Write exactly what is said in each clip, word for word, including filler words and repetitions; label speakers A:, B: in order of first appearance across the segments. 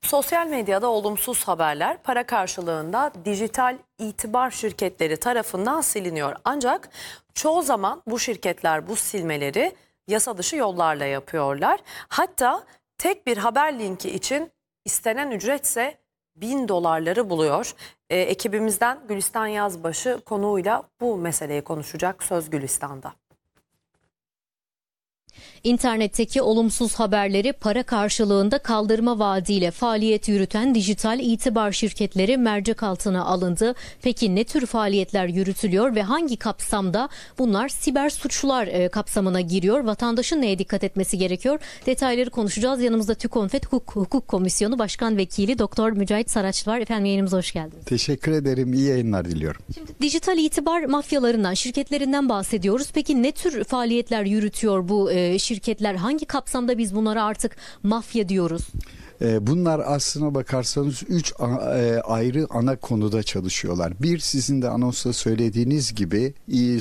A: Sosyal medyada olumsuz haberler para karşılığında dijital itibar şirketleri tarafından siliniyor. Ancak çoğu zaman bu şirketler bu silmeleri yasa dışı yollarla yapıyorlar. Hatta tek bir haber linki için istenen ücretse bin dolarları buluyor. Ee, ekibimizden Gülistan Yazbaşı konuğuyla bu meseleyi konuşacak. Söz Gülistan'da.
B: İnternetteki olumsuz haberleri para karşılığında kaldırma vaadiyle faaliyet yürüten dijital itibar şirketleri mercek altına alındı. Peki ne tür faaliyetler yürütülüyor ve hangi kapsamda bunlar siber suçlar kapsamına giriyor? Vatandaşın neye dikkat etmesi gerekiyor? Detayları konuşacağız. Yanımızda TÜKONFET Hukuk, Hukuk Komisyonu Başkan Vekili Doktor Mücahit Saraçlı var. Efendim yayınımıza hoş geldiniz.
C: Teşekkür ederim. İyi yayınlar diliyorum.
B: Şimdi dijital itibar mafyalarından, şirketlerinden bahsediyoruz. Peki ne tür faaliyetler yürütüyor bu e, şirketler? Hangi kapsamda biz bunlara artık mafya diyoruz?
C: Bunlar aslına bakarsanız üç ayrı ana konuda çalışıyorlar. Bir, sizin de anonsta söylediğiniz gibi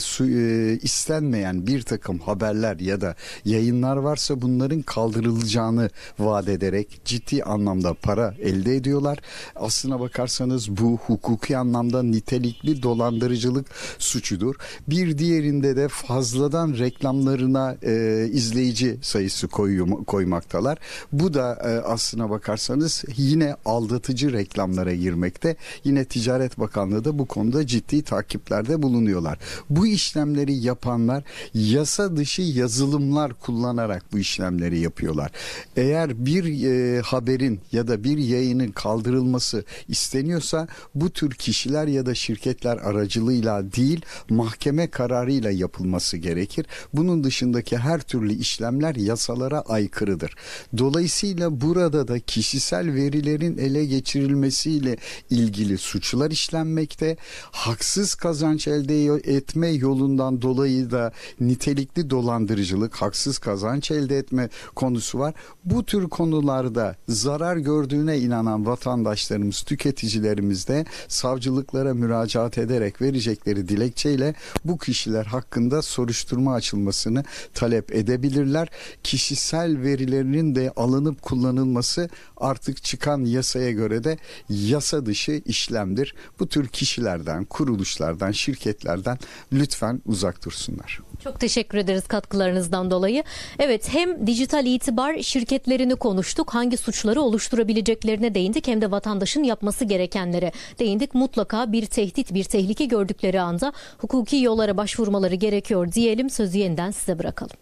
C: istenmeyen bir takım haberler ya da yayınlar varsa bunların kaldırılacağını vaat ederek ciddi anlamda para elde ediyorlar. Aslına bakarsanız bu hukuki anlamda nitelikli dolandırıcılık suçudur. Bir diğerinde de fazladan reklamlarına izleyici sayısı koymaktalar. Bu da aslına bakarsanız yine aldatıcı reklamlara girmekte. Yine Ticaret Bakanlığı da bu konuda ciddi takiplerde bulunuyorlar. Bu işlemleri yapanlar yasa dışı yazılımlar kullanarak bu işlemleri yapıyorlar. Eğer bir e, haberin ya da bir yayının kaldırılması isteniyorsa bu tür kişiler ya da şirketler aracılığıyla değil, mahkeme kararıyla yapılması gerekir. Bunun dışındaki her türlü işlemler yasalara aykırıdır. Dolayısıyla burada da kişisel verilerin ele geçirilmesiyle ilgili suçlar işlenmekte. Haksız kazanç elde etme yolundan dolayı da nitelikli dolandırıcılık, haksız kazanç elde etme konusu var. Bu tür konularda zarar gördüğüne inanan vatandaşlarımız, tüketicilerimiz de savcılıklara müracaat ederek verecekleri dilekçeyle bu kişiler hakkında soruşturma açılmasını talep edebilirler. Kişisel verilerinin de alınıp kullanılması artık çıkan yasaya göre de yasa dışı işlemdir. Bu tür kişilerden, kuruluşlardan, şirketlerden lütfen uzak dursunlar.
B: Çok teşekkür ederiz katkılarınızdan dolayı. Evet, hem dijital itibar şirketlerini konuştuk, hangi suçları oluşturabileceklerine değindik, hem de vatandaşın yapması gerekenlere değindik. Mutlaka bir tehdit, bir tehlike gördükleri anda hukuki yollara başvurmaları gerekiyor diyelim. Sözü yeniden size bırakalım.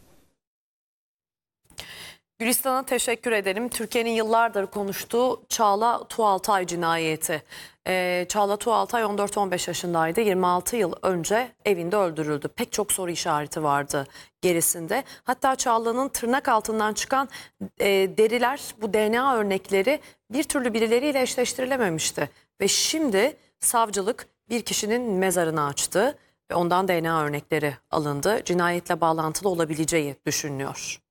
A: Gülistan'a teşekkür ederim. Türkiye'nin yıllardır konuştuğu Çağla Tuğaltay cinayeti. Ee, Çağla Tuğaltay on dört on beş yaşındaydı. yirmi altı yıl önce evinde öldürüldü. Pek çok soru işareti vardı gerisinde. Hatta Çağla'nın tırnak altından çıkan e, deriler, bu D N A örnekleri bir türlü birileriyle eşleştirilememişti. Ve şimdi savcılık bir kişinin mezarını açtı ve ondan D N A örnekleri alındı. Cinayetle bağlantılı olabileceği düşünülüyor.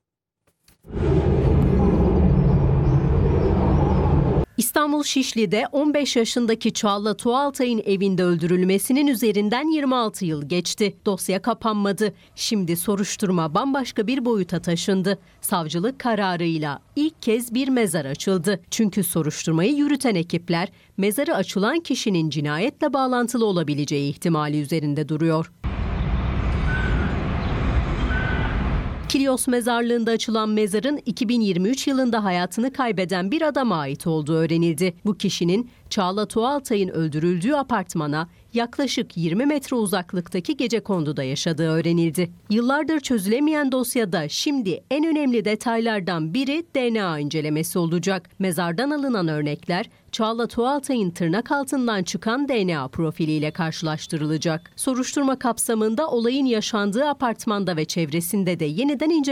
D: İstanbul Şişli'de on beş yaşındaki Çağla Tuğaltay'ın evinde öldürülmesinin üzerinden yirmi altı yıl geçti. Dosya kapanmadı. Şimdi soruşturma bambaşka bir boyuta taşındı. Savcılık kararıyla ilk kez bir mezar açıldı. Çünkü soruşturmayı yürüten ekipler mezarı açılan kişinin cinayetle bağlantılı olabileceği ihtimali üzerinde duruyor. Kilyos mezarlığında açılan mezarın iki bin yirmi üç yılında hayatını kaybeden bir adama ait olduğu öğrenildi. Bu kişinin Çağla Tuğaltay'ın öldürüldüğü apartmana yaklaşık yirmi metre uzaklıktaki Gecekondu'da yaşadığı öğrenildi. Yıllardır çözülemeyen dosyada şimdi en önemli detaylardan biri D N A incelemesi olacak. Mezardan alınan örnekler Çağla Tuğaltay'ın tırnak altından çıkan D N A profiliyle karşılaştırılacak. Soruşturma kapsamında olayın yaşandığı apartmanda ve çevresinde de yeniden inceleme